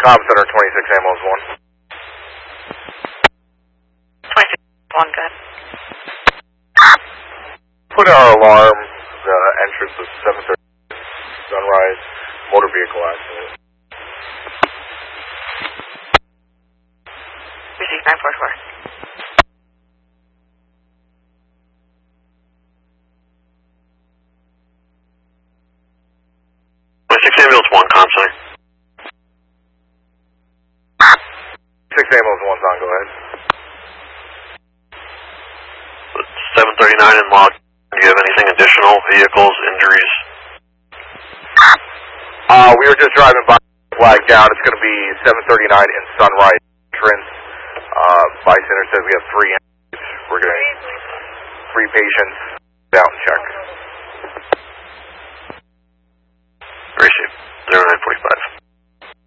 Com Center 26 ambulance 1. 26 1, good. Put our alarm, the entrance of 730 Sunrise, motor vehicle accident. Receive 944. Ambulance 1, Consul. 6 ambulance 1's on, go ahead. 739 in log. Do you have anything additional? Vehicles, injuries? We were just driving by, flag down. It's going to be 739 in Sunrise entrance. Bystander says we have 3 injuries. We're going to 3 patients out and check. Receive 09.